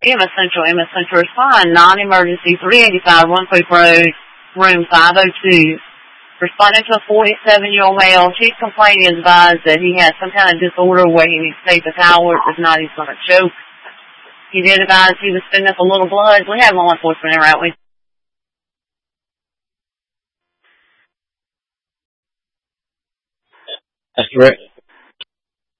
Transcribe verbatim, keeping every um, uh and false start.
E M S Central, E M S Central respond, non-emergency, three eighty-five One Creek Road, room five oh two. Responding to a forty-seven-year-old male, chief complaint is advised that he has some kind of disorder where he needs paper towels. If not, he's going to choke. He did advise he was spitting up a little blood. We have law enforcement in, right? We That's correct.